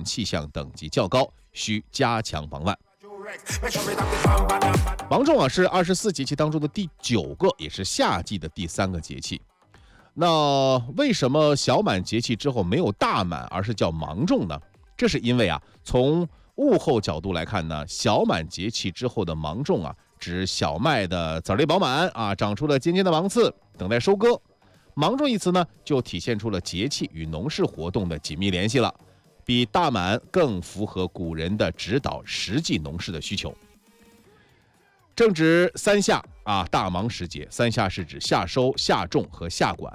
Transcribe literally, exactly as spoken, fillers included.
现气象等级较高，需加强防范。芒种啊是二十四节气当中的第九个，也是夏季的第三个节气。那为什么小满节气之后没有大满，而是叫芒种呢？这是因为啊，从物候角度来看呢，小满节气之后的芒种啊，指小麦的籽类饱满啊，长出了尖尖的芒刺，等待收割。芒种一词呢，就体现出了节气与农事活动的紧密联系了，比大满更符合古人的指导实际农事的需求。正值三夏啊，大芒时节，三夏是指夏收、夏种和夏管。